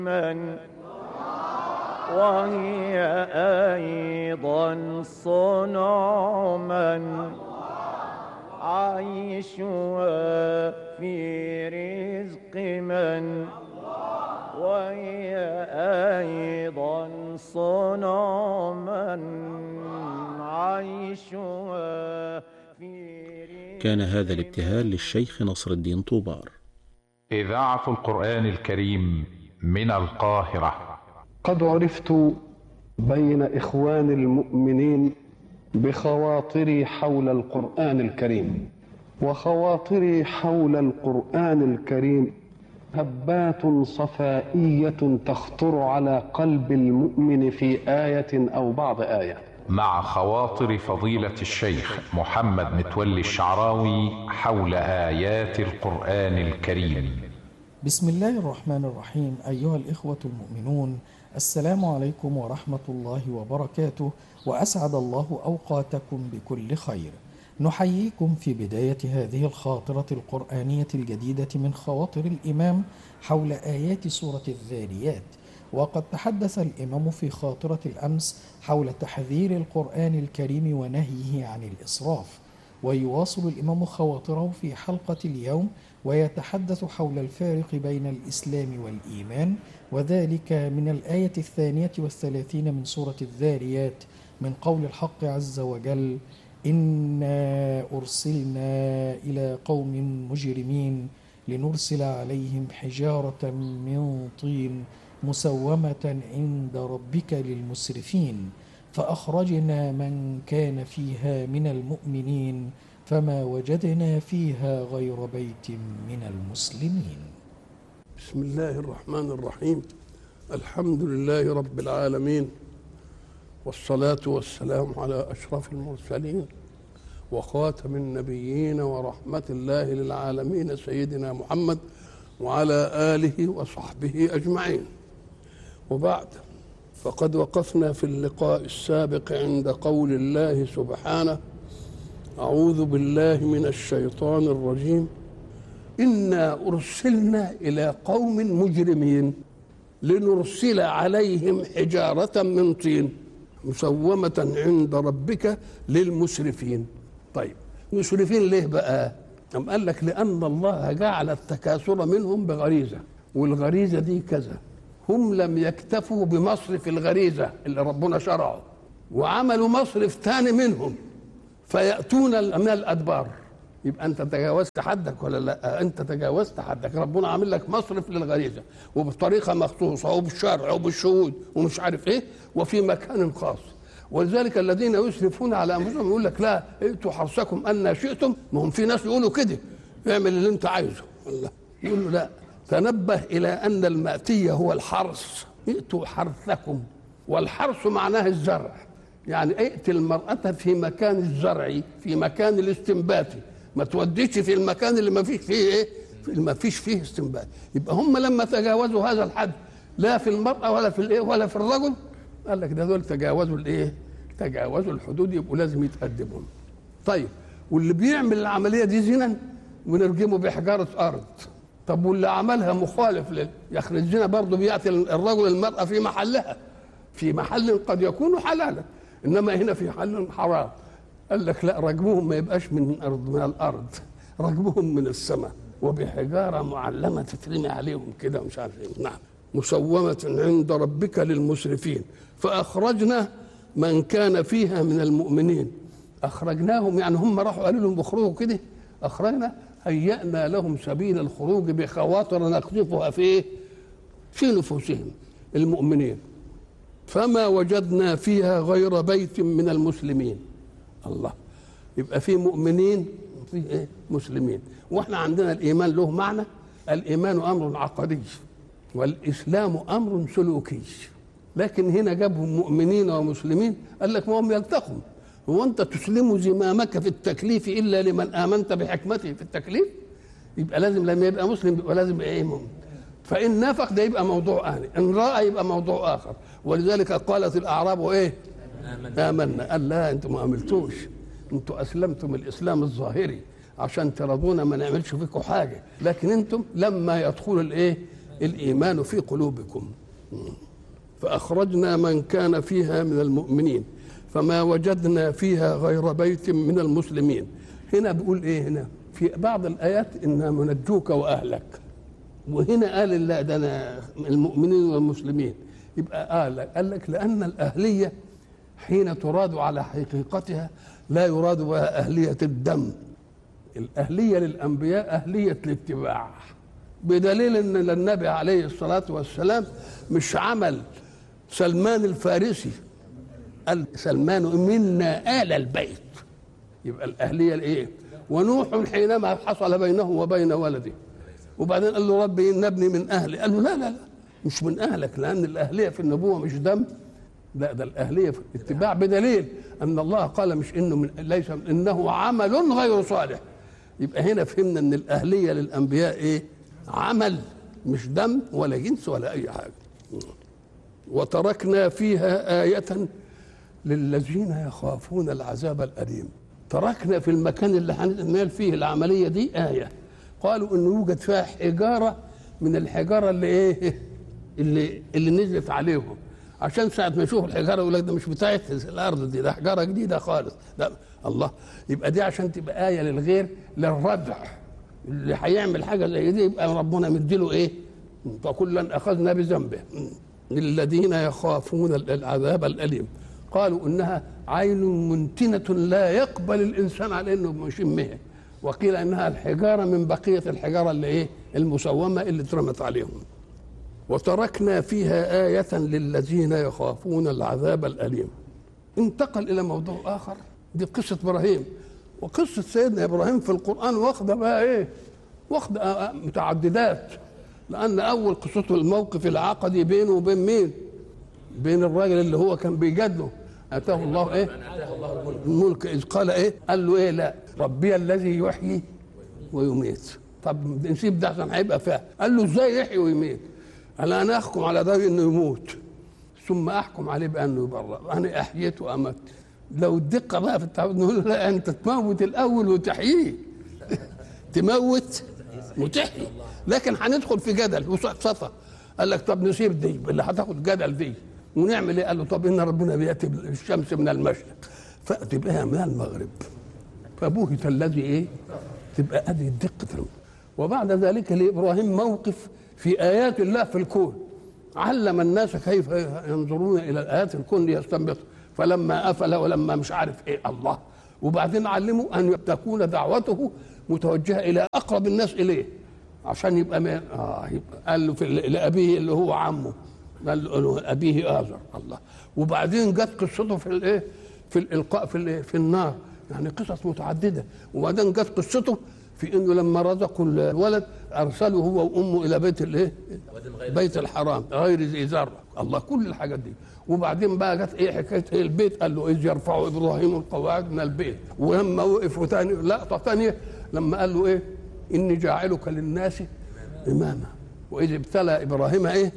من وهي أيضا صنع من عيشها في رزق من وهي أيضا صنع من عيشها في رزق. كان هذا الابتهال للشيخ نصر الدين طوبار. إذاعة القرآن الكريم من القاهرة. قد عرفت بين إخوان المؤمنين بخواطري حول القرآن الكريم، وخواطري حول القرآن الكريم هبات صفائية تخطر على قلب المؤمن في آية أو بعض آية. مع خواطر فضيلة الشيخ محمد متولي الشعراوي حول آيات القرآن الكريم. بسم الله الرحمن الرحيم. أيها الإخوة المؤمنون، السلام عليكم ورحمة الله وبركاته، وأسعد الله أوقاتكم بكل خير. نحييكم في بداية هذه الخاطرة القرآنية الجديدة من خواطر الإمام حول آيات سورة الذاريات. وقد تحدث الإمام في خاطرة الأمس حول تحذير القرآن الكريم ونهيه عن الإسراف، ويواصل الإمام خواطره في حلقة اليوم ويتحدث حول الفارق بين الإسلام والإيمان، وذلك من الآية 32 من سورة الذاريات من قول الحق عز وجل: إنا أرسلنا إلى قوم مجرمين لنرسل عليهم حجارة من طين مسومة عند ربك للمسرفين فأخرجنا من كان فيها من المؤمنين فما وجدنا فيها غير بيت من المسلمين. بسم الله الرحمن الرحيم. الحمد لله رب العالمين، والصلاة والسلام على أشرف المرسلين وخاتم النبيين ورحمة الله للعالمين سيدنا محمد وعلى آله وصحبه أجمعين. وبعد، فقد وقفنا في اللقاء السابق عند قول الله سبحانه: أعوذ بالله من الشيطان الرجيم، إنا أرسلنا إلى قوم مجرمين لنرسل عليهم حجارة من طين مسومة عند ربك للمسرفين. طيب، مسرفين ليه بقى؟ أم قال لك لأن الله جعل التكاثر منهم بغريزة، والغريزة دي كذا. هم لم يكتفوا بمصرف الغريزة اللي ربنا شرعه، وعملوا مصرف تاني منهم فيأتون من الأدبار. يبقى أنت تجاوزت حدك ولا لا؟ أنت تجاوزت حدك. ربنا عامل لك مصرف للغريزة وبطريقة مخصوصة وبالشرع وبالشهود ومش عارف إيه وفي مكان خاص. ولذلك الذين يسرفون على أنفسهم يقول لك لا ائتوا حرثكم أن شئتم. ما هم في ناس يقولوا كده، اعمل اللي أنت عايزه. الله يقول له لا، تنبه إلى أن المأتية هو الحرث. ائتوا حرثكم، والحرث معناه الزرع، يعني ائت المرأة في مكان الزرع، في مكان الاستنبات، ما توديش في المكان اللي ما فيش فيه ايه، ما فيش فيه استنبات. يبقى هم لما تجاوزوا هذا الحد لا في المرأة ولا في الايه ولا في الرجل، قال لك ده دول تجاوزوا الايه، تجاوزوا الحدود، يبقوا لازم يتأدبوا. طيب، واللي بيعمل العملية دي زنا ونرجمه بحجارة أرض. طب واللي عملها مخالف يخرج الزنا برضه بيأتي الرجل المرأة في محلها، في محل قد يكون حلالا، انما هنا في حل حرام. قال لك لا، رجمهم ما يبقاش من الارض، رجمهم من السماء وبحجاره معلمه تترمي عليهم كده مش عارف ايه. نعم، مسومه عند ربك للمسرفين فاخرجنا من كان فيها من المؤمنين. اخرجناهم يعني هم راحوا قالوا لهم اخرجوا كده، اخرجنا هيأنا لهم سبيل الخروج بخواطر نقذفها في نفوسهم المؤمنين فما وجدنا فيها غير بيت من المسلمين. الله، يبقى في مؤمنين وفي ايه؟ مسلمين. واحنا عندنا الايمان له معنى، الايمان امر عقدي والاسلام امر سلوكي. لكن هنا جابهم مؤمنين ومسلمين، قال لك ما هم يلتقوا. هو انت تسلم زمامك في التكليف الا لمن امنت بحكمته في التكليف؟ يبقى لازم لما يبقى مسلم يبقى لازم ايه؟ مؤمن. فإن نافق ده يبقى موضوع آخر، إن رأى يبقى موضوع آخر. ولذلك قالت الأعراب إيه؟ آمنا. قال لا، أنتم ما عملتوش، أنتم أسلمتم الإسلام الظاهري عشان ترضونا ما نعملش فيكم حاجة، لكن أنتم لما يدخل الإيه؟ الإيمان في قلوبكم. فأخرجنا من كان فيها من المؤمنين فما وجدنا فيها غير بيت من المسلمين. هنا بيقول إيه؟ هنا في بعض الآيات إنا منجوك وأهلك، وهنا قال لا ده أنا المؤمنين والمسلمين. يبقى قال لك لأن الأهلية حين تراد على حقيقتها لا يراد بها أهلية الدم. الأهلية للأنبياء أهلية الاتباع، بدليل أن النبي عليه الصلاة والسلام مش عمل سلمان الفارسي، قال سلمان منا آل البيت. يبقى الأهلية الإيه؟ ونوح حينما حصل بينه وبين ولده وبعدين قال له ربي إن ابني من أهلي، قال له لا لا لا مش من أهلك، لأن الأهلية في النبوة مش دم، لا ده الأهلية في اتباع، بدليل أن الله قال مش إنه من ليس إنه عمل غير صالح. يبقى هنا فهمنا أن الأهلية للأنبياء إيه؟ عمل مش دم ولا جنس ولا أي حاجة. وتركنا فيها آية للذين يخافون العذاب الأليم. تركنا في المكان اللي هنعمل فيه العملية دي آية، قالوا إنه يوجد فيها حجارة من الحجارة اللي إيه؟ اللي نزلت عليهم، عشان ساعة ما يشوفوا الحجارة يقول لك ده مش بتاعت الأرض دي، ده حجارة جديدة خالص. ده الله، يبقى دي عشان تبقى آية للغير، للردع اللي هيعمل حاجة زي دي يبقى ربنا مديله إيه؟ فكلا أخذنا بذنبه. للذين يخافون العذاب الأليم، قالوا إنها عين منتنة لا يقبل الإنسان على إنه يشمها، وقيل إنها الحجارة من بقية الحجارة اللي إيه؟ المسومة اللي اترمت عليهم. وتركنا فيها آية للذين يخافون العذاب الأليم. انتقل إلى موضوع آخر، دي قصة إبراهيم. وقصة سيدنا إبراهيم في القرآن واخدة بقى إيه؟ واخدة متعددات، لأن أول قصته الموقف العقدي بينه وبين مين؟ بين الراجل اللي هو كان بيجادله، آتاه الله إيه؟ الملك. إذ قال إيه؟ قال له إيه؟ لا ربي الذي يحيي ويميت. طب نسيب ده عشان هيبقى فيها. قال له إزاي يحيي ويميت؟ قال أنا أحكم على ده إنه يموت ثم أحكم عليه بأنه يبرأ، أنا أحييت وأمت. لو الدقة بقى في التعبد نقول له لا أنت تموت الأول وتحييه تموت وتحيي، لكن هندخل في جدل وصفة. قال لك طب نسيب دي اللي هتاخد جدل دي ونعمل ايه؟ قال له طب ان ربنا بياتي الشمس من المشرق فاتي بها من المغرب فبوهت الذي ايه؟ تبقى ادي الدقه. وبعد ذلك لابراهيم موقف في ايات الله في الكون، علم الناس كيف ينظرون الى الايات الكون ليستنبطوا، فلما افل ولما مش عارف ايه الله، وبعدين علموا ان تكون دعوته متوجهه الى اقرب الناس اليه عشان يبقى قال له لابيه اللي هو عمه، قال له ابيه آزر الله. وبعدين جت قصته في الايه؟ في الالقاء في النار، يعني قصص متعدده. وبعدين جت قصته في انه لما رزقوا الولد ارسلوا هو وامه الى بيت الايه؟ بيت الحرام غير ذي زرع الله، كل الحاجات دي. وبعدين بقى جت ايه حكايه ايه البيت؟ قال له اذ يرفع ابراهيم القواعد من البيت. ولما وقفوا ثاني لقطه ثانيه لما قال له ايه؟ اني جاعلك للناس اماما واذ ابتلى ابراهيم ايه؟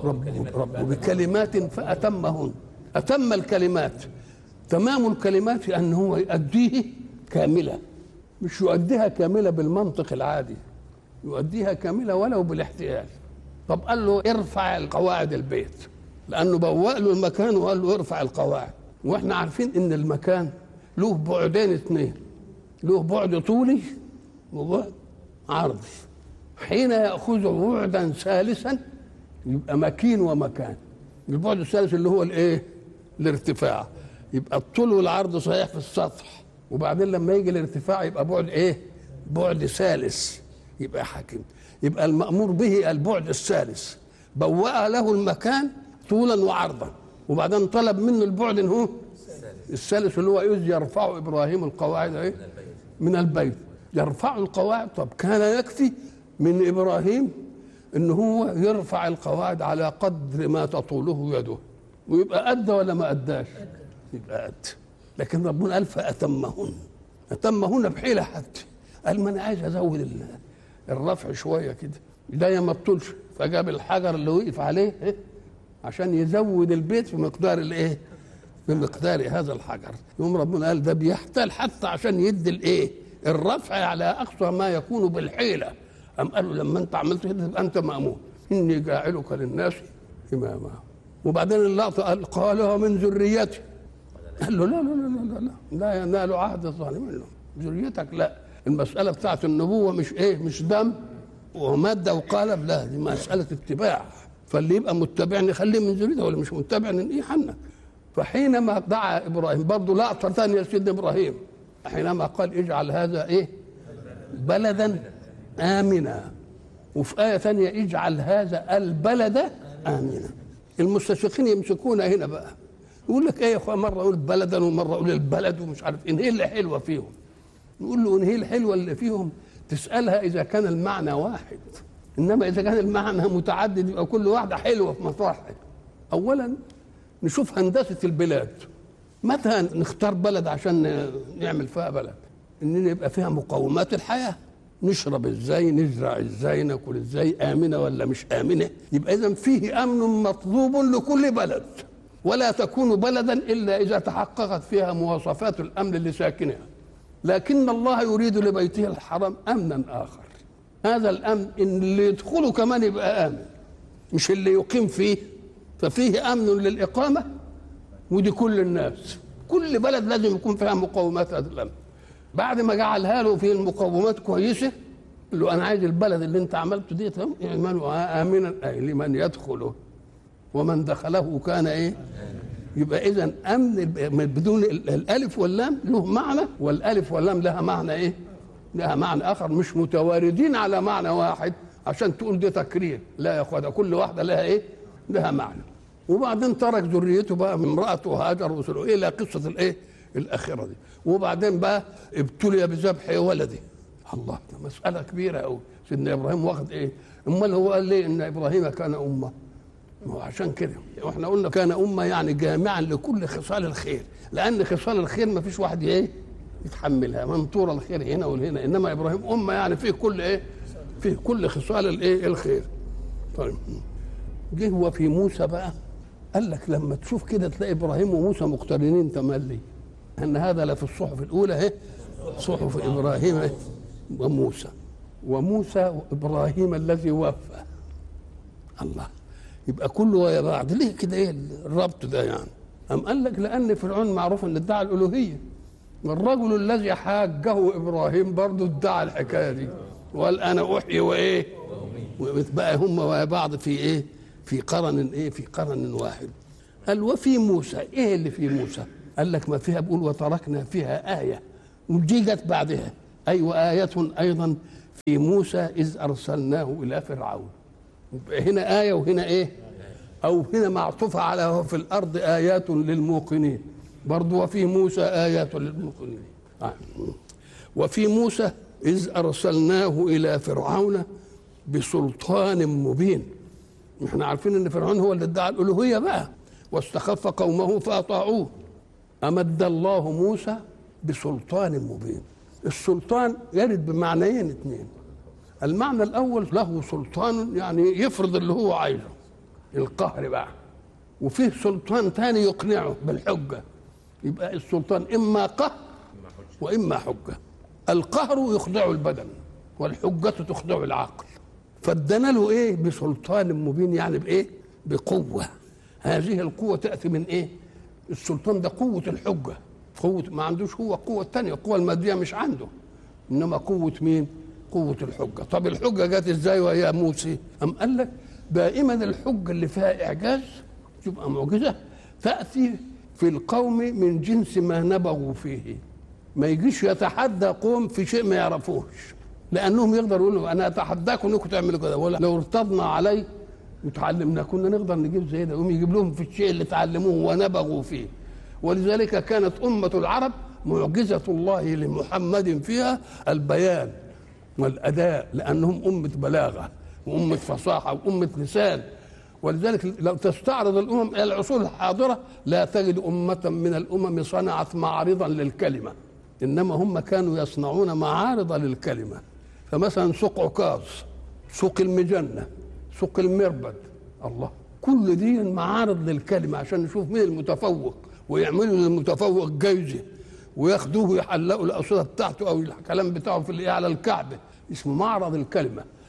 ربه بكلمات فاتمهن. اتم الكلمات، تمام الكلمات في ان هو يؤديه كامله، مش يؤديها كامله بالمنطق العادي، يؤديها كامله ولو بالاحتيال. طب قال له ارفع القواعد البيت، لانه بوأ له المكان وقال له ارفع القواعد. واحنا عارفين ان المكان له بعدين اثنين، له بعد طولي وبعد عرضي. حين ياخذ بعدا ثالثا يبقى مكين ومكان. البعد الثالث اللي هو الايه؟ الارتفاع. يبقى الطول والعرض صحيح في السطح، وبعدين لما يجي الارتفاع يبقى بعد ايه؟ بعد ثالث، يبقى حاكم. يبقى المأمور به البعد الثالث، بوأ له المكان طولا وعرضا، وبعدين طلب منه البعد هو الثالث اللي هو إذ يرفع إبراهيم القواعد ايه؟ من البيت. يرفع القواعد. طب كان يكفي من إبراهيم إن هو يرفع القواعد على قدر ما تطوله يده، ويبقى أدى ولا ما أداش؟ يبقى أدى. لكن ربنا قال فأتمهن، أتمهن بحيلة حتى. قال ما أنا عايز أزود الرفع شوية كده، ده ما بطولش، فجاب الحجر اللي وقف عليه إيه؟ عشان يزود البيت في مقدار الإيه؟ بمقدار هذا الحجر. يوم ربنا قال ده بيحتال حتى عشان يدي الإيه؟ الرفع على أقصى ما يكون بالحيلة. أم قالوا لما أنت عملت كده تبقى أنت مأمون. إني جاعلك للناس إماما. وبعدين اللقطة قالها من ذريتي، قال له لا لا لا لا لا لا ينال عهد الظالمين، ذريتك لا. المسألة بتاعت النبوة مش مش دم ومادة وقالب، لا، دي مسألة اتباع. فاللي يبقى متبع نخليه من ذريته، واللي مش متبع ننقيه عنك. فحينما دعا إبراهيم برضه لقطة ثانية سيدنا إبراهيم، حينما قال اجعل هذا بلدا آمنا، وفي آية ثانية اجعل هذا البلد آمنا. المستشرقين يمسكونا هنا بقى، يقول لك يا اخوان، مره اقول بلدا ومره اقول البلد ومش عارف ايه اللي حلوه فيهم. نقول له ان هي الحلوه اللي فيهم تسالها اذا كان المعنى واحد، انما اذا كان المعنى متعدد يبقى كل واحده حلوه في مطرحها. اولا نشوف هندسه البلاد، متى نختار بلد عشان نعمل فيها بلد؟ ان يبقى فيها مقومات الحياه، نشرب ازاي، نزرع ازاي، ناكل ازاي، امنه ولا مش امنه. يبقى اذا فيه امن مطلوب لكل بلد، ولا تكون بلدا الا اذا تحققت فيها مواصفات الامن لساكنها. لكن الله يريد لبيته الحرام امنا اخر، هذا الامن ان اللي يدخله كمان يبقى امن، مش اللي يقيم فيه. ففيه امن للاقامه، ودي كل الناس، كل بلد لازم يكون فيها مقومات هذا الامن. بعد ما جعلها له في المقومات كويسه، قال له انا عايز البلد اللي انت عملته دي اعملوا امنا لمن يدخله ومن دخله كان يبقى اذا امن بدون الالف واللام له معنى، والالف واللام لها معنى لها معنى اخر، مش متواردين على معنى واحد عشان تقول ده تكرير. لا يا اخوانا، كل واحده لها لها معنى. وبعدين ترك ذريته بقى من امراته هاجر وصلوا الى قصه الاخره دي. وبعدين بقى ابتلي بذبح ولده. الله، ده مساله كبيره قوي. سيدنا ابراهيم واخد امال هو قال ليه ان ابراهيم كان امه؟ ما هو عشان كده واحنا قلنا كان امه، يعني جامعا لكل خصال الخير، لان خصال الخير ما فيش واحد يتحملها، منطور الخير هنا وهنا، انما ابراهيم امه يعني فيه كل فيه كل خصال الخير. طيب جه هو في موسى بقى، قال لك لما تشوف كده تلاقي ابراهيم وموسى مقترنين تملي، ان هذا لا في الصحف الاولى صحف ابراهيم وموسى وابراهيم الذي وفى. الله، يبقى كله ويا بعض. ليه كده الربط ده يعني؟ أم قال لك لأن فرعون معروف أن ادعى الألوهية، والرجل الذي حاجه إبراهيم برضه ادعى الحكاية دي، وقال أنا أحيي وبقى هم ويا بعض في في قرن في قرن واحد. قال وفي موسى، إيه اللي في موسى؟ قال لك ما فيها، بقول وتركنا فيها آية، ودي جت بعدها وآية أيضا في موسى إذ أرسلناه إلى فرعون. هنا آية وهنا أو هنا معطوفة على في الأرض آيات للموقنين، برضو وفي موسى آيات للموقنين. وفي موسى إذ أرسلناه إلى فرعون بسلطان مبين. احنا عارفين ان فرعون هو اللي ادعى الألوهية بقى، واستخف قومه فأطاعوه. أمد الله موسى بسلطان مبين. السلطان يرد بمعنيين اثنين. المعنى الأول له سلطان يعني يفرض اللي هو عايزه، القهر بقى، وفيه سلطان ثاني يقنعه بالحجة. يبقى السلطان إما قهر وإما حجة. القهر يخضع البدن والحجة تخضع العقل، فادنا له بسلطان مبين، يعني بقوة. هذه القوة تأتي من السلطان ده قوة الحجة، قوة ما عندوش هو قوة تانية، القوة المادية مش عنده، إنما قوة مين؟ قوة الحجة. طب الحجة جت ازاي وهي موسى؟ أم قال لك دائما الحجة اللي فيها إعجاز تبقى معجزة، تأتي في القوم من جنس ما نبغوا فيه. ما يجيش يتحدى قوم في شيء ما يعرفوش، لأنهم يقدروا يقولوا أنا أتحداكم إنكم تعملوا كده، ولا لو ارتضنا عليه وتعلمنا كنا نقدر نجيب زي ده، يقوم يجيب لهم في الشيء اللي تعلموه ونبغوا فيه. ولذلك كانت أمة العرب معجزة الله لمحمد فيها البيان والأداء، لأنهم أمة بلاغة وأمة فصاحة وأمة لسان. ولذلك لو تستعرض الأمم إلى العصور الحاضرة لا تجد أمة من الأمم صنعت معارضا للكلمة، إنما هم كانوا يصنعون معارض للكلمة. فمثلا سوق عكاظ، سوق المجنة، سوق المربد، الله، كل دي معارض للكلمة عشان نشوف مين المتفوق، ويعملوا للمتفوق جايزة وياخدوه يحلقوا الأصوات بتاعته أو الكلام بتاعه في على الكعبة، اسمه معرض الكلمة.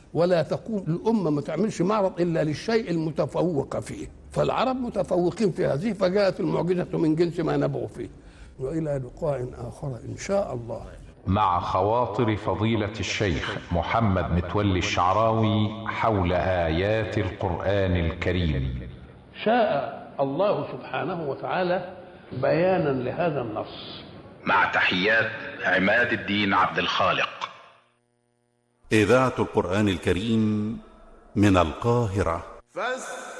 ولا تقوم الأمة ما تعملش معرض إلا للشيء المتفوق فيه، فالعرب متفوقين في هذه فجاءت المعجزة من جنس ما نبغوا فيه. وإلى لقاء آخر إن شاء الله. مع خواطر فضيلة الشيخ محمد متولي الشعراوي حول آيات القرآن الكريم. شاء الله سبحانه وتعالى بيانا لهذا النص. مع تحيات عماد الدين عبد الخالق. إذاعة القرآن الكريم من القاهرة.